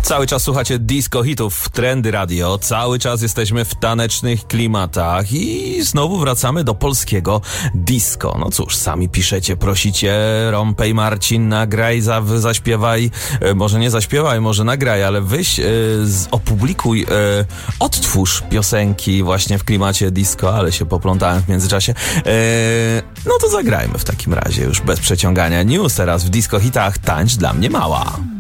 Cały czas słuchacie disco hitów w Trendy Radio. Cały czas jesteśmy w tanecznych klimatach i znowu wracamy do polskiego disco. No cóż, sami piszecie, prosicie, Rompej Marcin, nagraj, zaśpiewaj, może nie zaśpiewaj, może nagraj, ale weź, opublikuj, odtwórz piosenki właśnie w klimacie disco, ale się poplątałem w międzyczasie. No to zagrajmy w takim razie już bez przeciągania. News teraz w disco hitach, tańcz dla mnie mała.